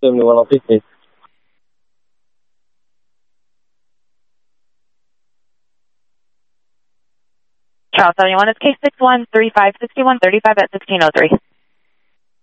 71 on 15. Charles 71 is K61 3561 35 at 1603.